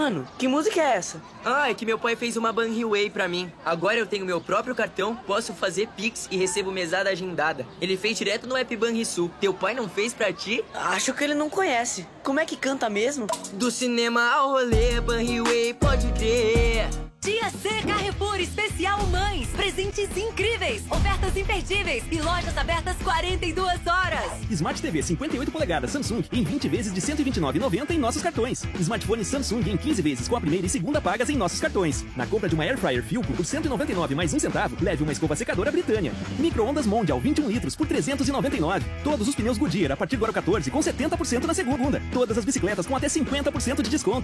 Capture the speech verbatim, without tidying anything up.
Mano, que música é essa? Ah, é que meu pai fez uma Banriway pra mim. Agora eu tenho meu próprio cartão, posso fazer Pix e recebo mesada agendada. Ele fez direto no app Banrisul. Teu pai não fez pra ti? Acho que ele não conhece. Como é que canta mesmo? Do cinema ao rolê, Banriway, pode crer. Dia C Carrefour Especial Mães. Presentes incríveis, ofertas imperdíveis e lojas abertas quarenta e duas horas. Smart T V cinquenta e oito polegadas Samsung em vinte vezes de cento e vinte e nove reais e noventa centavos em nossos cartões. Smartphone Samsung em quinze vezes com a primeira e segunda pagas em nossos cartões. Na compra de uma Air Fryer Philco por cento e noventa e nove reais mais um centavo, leve uma escova secadora Britânia. Micro-ondas Mondial vinte e um litros por trezentos e noventa e nove reais. Todos os pneus Goodyear a partir do Aro quatorze com setenta por cento na segunda. Todas as bicicletas com até cinquenta por cento de desconto.